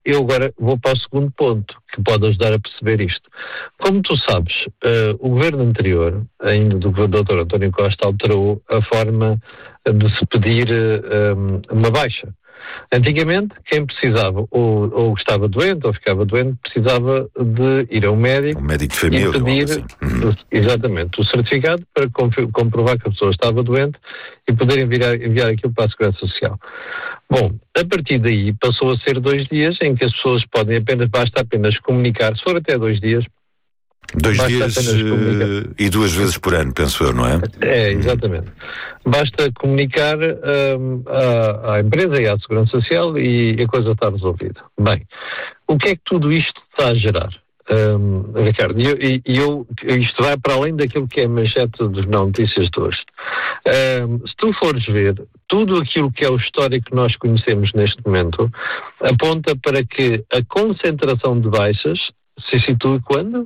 eu agora vou para o segundo ponto, que pode ajudar a perceber isto. Como tu sabes, o governo anterior, ainda do Dr. António Costa, alterou a forma de se pedir uma baixa. Antigamente, quem precisava, ou estava doente, ou ficava doente, precisava de ir a um médico de família, e pedir exatamente o certificado para comprovar que a pessoa estava doente e poder enviar aquilo para a Segurança Social. Bom, a partir daí passou a ser 2 dias em que as pessoas podem basta apenas comunicar, se for até 2 dias. 2 dias e 2 vezes por ano, penso eu, não é? É, exatamente. Basta comunicar à empresa e à Segurança Social e a coisa está resolvida. Bem, o que é que tudo isto está a gerar? Ricardo, isto vai para além daquilo que é a manchete dos notícias de hoje. Se tu fores ver, tudo aquilo que é o histórico que nós conhecemos neste momento aponta para que a concentração de baixas se situa quando?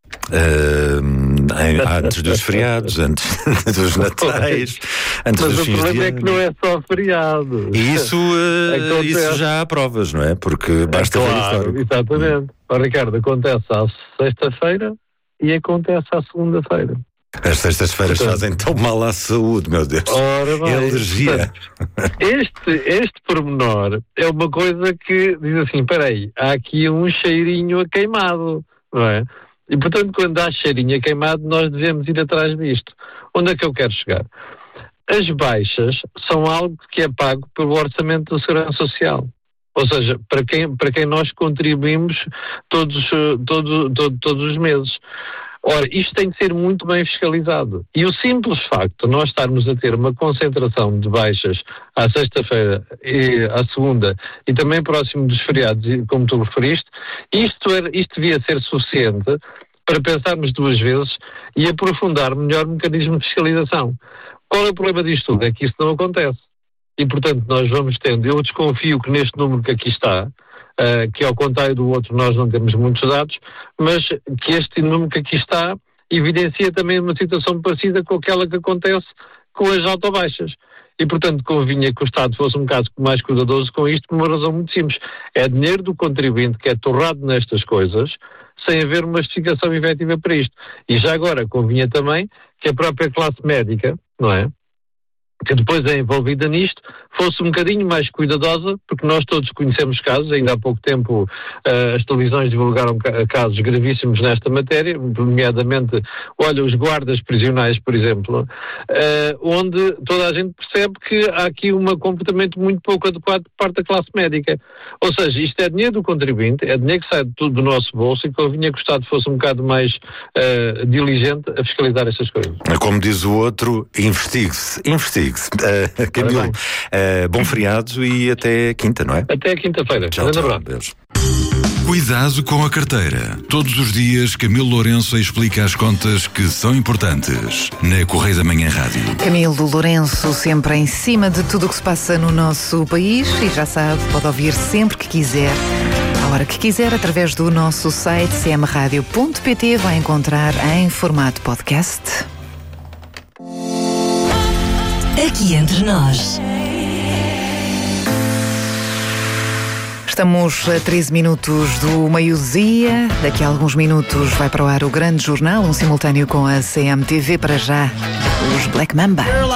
Antes dos feriados, antes dos natais, antes dos fins de ano. Mas o problema é que não é só feriado. E isso já há provas, não é? Porque basta ver histórico. Exatamente. Ricardo, acontece à sexta-feira e acontece à segunda-feira. As sextas-feiras fazem tão mal à saúde, meu Deus. Ora bem, alergia. Este pormenor é uma coisa que diz assim, espera aí, há aqui um cheirinho a queimado, não é? E, portanto, quando há cheirinho a queimado, nós devemos ir atrás disto. Onde é que eu quero chegar? As baixas são algo que é pago pelo Orçamento da Segurança Social. Ou seja, para quem nós contribuímos todos os meses. Ora, isto tem que ser muito bem fiscalizado. E o simples facto de nós estarmos a ter uma concentração de baixas à sexta-feira e à segunda e também próximo dos feriados, como tu referiste, isto devia ser suficiente para pensarmos 2 vezes e aprofundar melhor o mecanismo de fiscalização. Qual é o problema disto tudo? É que isso não acontece. E, portanto, nós vamos tendo, eu desconfio que neste número que aqui está, que ao contrário do outro nós não temos muitos dados, mas que este número que aqui está evidencia também uma situação parecida com aquela que acontece com as autobaixas. E, portanto, convinha que o Estado fosse um bocado mais cuidadoso com isto por uma razão muito simples. É dinheiro do contribuinte que é torrado nestas coisas sem haver uma justificação efetiva para isto. E já agora convinha também que a própria classe médica, não é? Que depois é envolvida nisto, fosse um bocadinho mais cuidadosa, porque nós todos conhecemos casos, ainda há pouco tempo as televisões divulgaram casos gravíssimos nesta matéria, nomeadamente, olha, os guardas prisionais, por exemplo, onde toda a gente percebe que há aqui um comportamento muito pouco adequado por parte da classe médica. Ou seja, isto é dinheiro do contribuinte, é dinheiro que sai do nosso bolso e convinha que o Estado fosse um bocado mais diligente a fiscalizar estas coisas. Como diz o outro, investigue-se. Camilo, bom feriado e até quinta, não é? Até quinta-feira. Tchau, Deus. Cuidado com a carteira. Todos os dias, Camilo Lourenço explica as contas que são importantes. Na Correio da Manhã Rádio. Camilo Lourenço, sempre em cima de tudo o que se passa no nosso país. E já sabe, pode ouvir sempre que quiser, a hora que quiser, através do nosso site cmradio.pt. Vai encontrar em formato podcast. Aqui entre nós. Estamos a 13 minutos do meio-dia. Daqui a alguns minutos vai para o ar o Grande Jornal, um simultâneo com a CMTV. Para já, os Black Mamba.